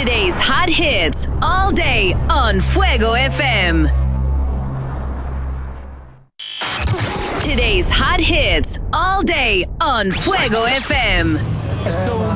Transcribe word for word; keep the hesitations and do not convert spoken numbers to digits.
Today's hot hits all day on Fuego F M. Today's hot hits all day on Fuego F M.